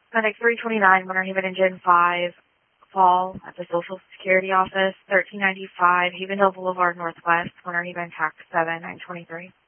FedEx 329, Winter Haven Engine 5, fall at the Social Security Office, 1395, Havendale Boulevard Northwest, Winter Haven, Tax 7, 923.